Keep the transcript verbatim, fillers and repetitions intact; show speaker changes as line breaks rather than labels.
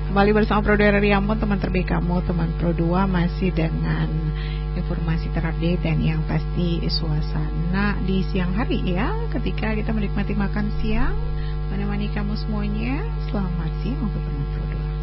Kembali bersama Pro dua Riampun, teman terbaik kamu, teman Pro dua, masih dengan informasi terupdate dan yang pasti suasana di siang hari ya, ketika kita menikmati makan siang. Menemani kamu semuanya, selamat siang untuk teman Pro